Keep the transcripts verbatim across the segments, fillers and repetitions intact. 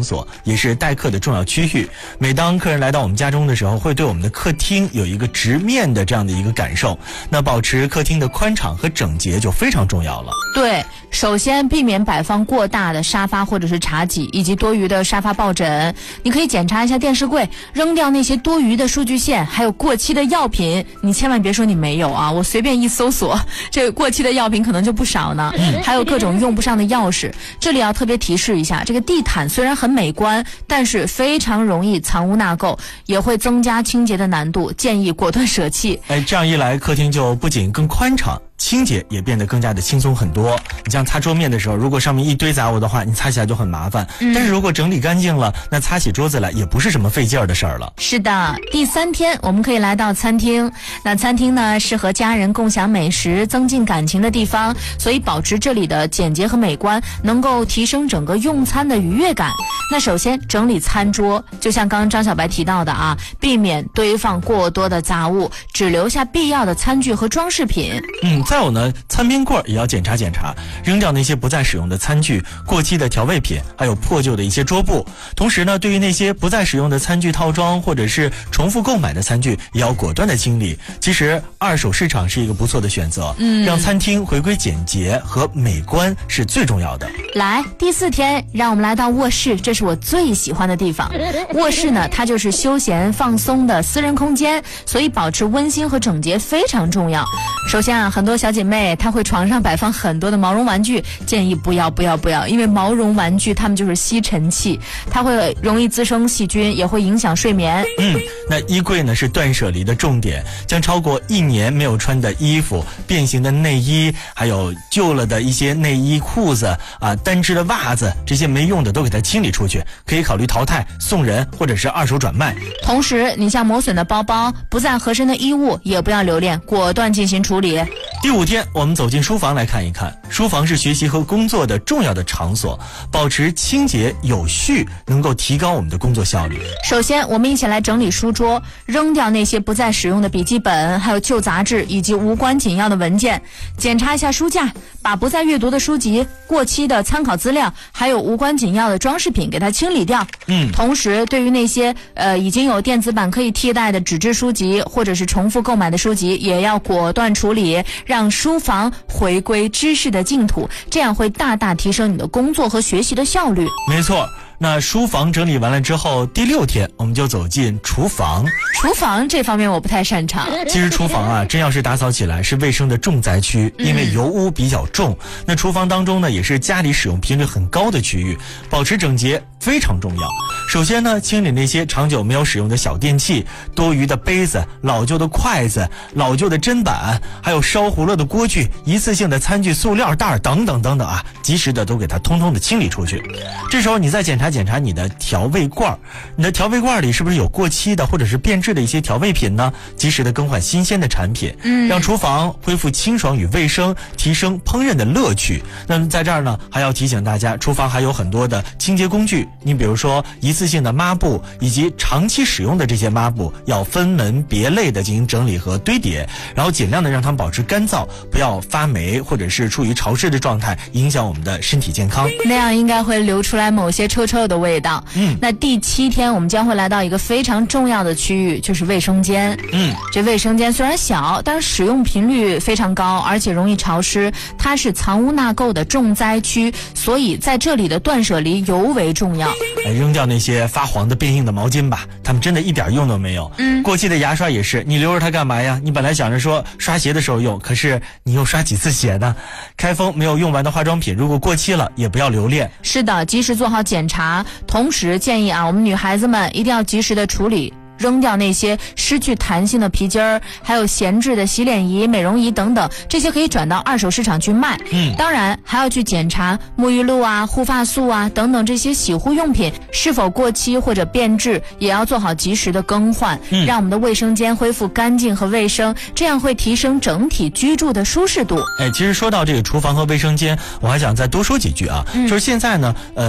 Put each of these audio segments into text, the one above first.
场所，也是待客的重要区域。每当客人来到我们家中的时候，会对我们的客厅有一个直面的这样的一个感受。那保持客厅的宽敞和整洁就非常重要了。 对，首先避免摆放过大的沙发或者是茶几，以及多余的沙发抱枕。你可以检查一下电视柜，扔掉那些多余的数据线，还有过期的药品。你千万别说你没有啊，我随便一搜索，这个过期的药品可能就不少呢。还有各种用不上的钥匙。这里要特别提示一下，这个地毯虽然很美观，但是非常容易藏污纳垢，也会增加清洁的难度，建议果断舍弃。 哎，这样一来，客厅就不仅更宽敞，清洁也变得更加的轻松很多。你像擦桌面的时候，如果上面一堆杂物的话，你擦起来就很麻烦、嗯、但是如果整理干净了，那擦起桌子来也不是什么费劲儿的事儿了。 是的，第三天我们可以来到餐厅。那餐厅呢，是和家人共享美食、增进感情的地方，所以保持这里的简洁和美观，能够提升整个用餐的愉悦感。那首先整理餐桌，就像刚刚张小白提到的啊，避免堆放过多的杂物，只留下必要的餐具和装饰品。 嗯，再有呢，餐边柜也要检查检查，扔掉那些不再使用的餐具、过期的调味品，还有破旧的一些桌布。同时呢，对于那些不再使用的餐具套装或者是重复购买的餐具，也要果断的清理。其实二手市场是一个不错的选择，嗯，让餐厅回归简洁和美观是最重要的。 来，第四天，让我们来到卧室，这是我最喜欢的地方。卧室呢，它就是休闲放松的私人空间，所以保持温馨和整洁非常重要。首先啊，很多小姐妹她会床上摆放很多的毛绒玩具，建议不要不要不要，因为毛绒玩具它们就是吸尘器，它会容易滋生细菌，也会影响睡眠。 嗯，那衣柜呢是断舍离的重点，将超过一年没有穿的衣服、变形的内衣，还有旧了的一些内衣、裤子啊、单只的袜子，这些没用的都给它清理出去，可以考虑淘汰、送人或者是二手转卖。 同时，你像磨损的包包、不再合身的衣物，也不要留恋，果断进行处理。 第五天，我们走进书房来看一看。书房是学习和工作的重要的场所，保持清洁有序，能够提高我们的工作效率。 首先，我们一起来整理书桌，扔掉那些不再使用的笔记本，还有旧杂志以及无关紧要的文件。检查一下书架，把不再阅读的书籍、过期的参考资料，还有无关紧要的装饰品给它清理掉。嗯，同时，对于那些呃已经有电子版可以替代的纸质书籍，或者是重复购买的书籍，也要果断处理，让书房回归知识的净土，这样会大大提升你的工作和学习的效率。 没错。那书房整理完了之后，第六天我们就走进厨房。 厨房这方面我不太擅长。 其实厨房啊，真要是打扫起来是卫生的重灾区，因为油污比较重。嗯、那厨房当中呢，也是家里使用频率很高的区域，保持整洁非常重要。首先呢，清理那些长久没有使用的小电器、多余的杯子、老旧的筷子、老旧的砧板，还有烧糊了的锅具、一次性的餐具、塑料袋等等等等啊，及时的都给它通通的清理出去。这时候你再检查检查你的调味罐，你的调味罐里是不是有过期的或者是变质的一些调味品呢？及时的更换新鲜的产品，嗯，让厨房恢复清爽与卫生，提升烹饪的乐趣。那么在这儿呢，还要提醒大家，厨房还有很多的清洁工具，你比如说一次性的抹布以及长期使用的这些抹布，要分门别类的进行整理和堆叠，然后尽量的让它们保持干燥，不要发霉或者是处于潮湿的状态，影响我们的身体健康。 那样应该会流出来某些臭臭的味道。嗯，那第七天我们将会来到一个非常重要的区域，就是卫生间。嗯，这卫生间虽然小，但是使用频率非常高，而且容易潮湿，它是藏污纳垢的重灾区，所以在这里的断舍离尤为重要。 哎，扔掉那些发黄的变硬的毛巾吧，它们真的一点用都没有。嗯，过期的牙刷也是，你留着它干嘛呀？你本来想着说刷鞋的时候用，可是你又刷几次鞋呢？开封没有用完的化妆品，如果过期了，也不要留恋。 是的，及时做好检查，同时建议啊，我们女孩子们一定要及时的处理。扔掉那些失去弹性的皮筋儿，还有闲置的洗脸仪、美容仪等等，这些可以转到二手市场去卖。嗯，当然还要去检查沐浴露啊、护发素啊等等这些洗护用品是否过期或者变质，也要做好及时的更换，嗯、让我们的卫生间恢复干净和卫生，这样会提升整体居住的舒适度。 哎，其实说到这个厨房和卫生间，我还想再多说几句啊，嗯、就是现在呢，呃，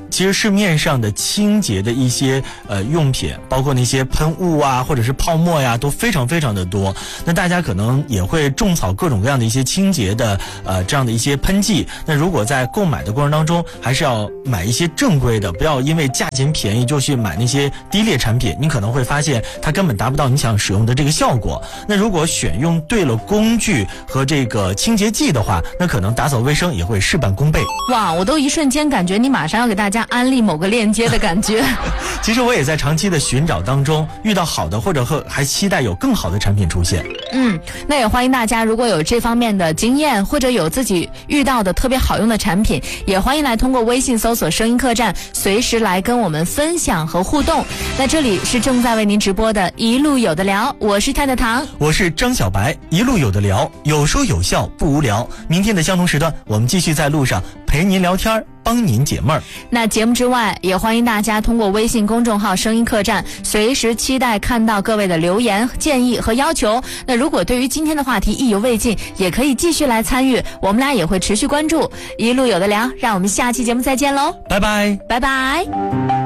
其实市面上的清洁的一些呃用品，包括那些喷雾啊，或者是泡沫呀，都非常非常的多。那大家可能也会种草各种各样的一些清洁的呃这样的一些喷剂。那如果在购买的过程当中，还是要买一些正规的，不要因为价钱便宜就去买那些低劣产品，你可能会发现它根本达不到你想使用的这个效果。那如果选用对了工具和这个清洁剂的话，那可能打扫卫生也会事半功倍。 哇，我都一瞬间感觉你马上要给大家安利某个链接的感觉。 其实我也在长期的寻找当中，遇到好的或者还期待有更好的产品出现。 嗯，那也欢迎大家如果有这方面的经验，或者有自己遇到的特别好用的产品，也欢迎来通过微信搜索声音客栈，随时来跟我们分享和互动。那这里是正在为您直播的一路有的聊，我是太太糖， 我是张小白，一路有的聊，有说有笑不无聊。明天的相同时段，我们继续在路上陪您聊天，帮您解闷儿。 那节目之外，也欢迎大家通过微信公众号声音客栈，随时期待看到各位的留言、建议和要求。那如果对于今天的话题意犹未尽，也可以继续来参与，我们俩也会持续关注。一路有的聊，让我们下期节目再见喽， 拜拜， 拜拜。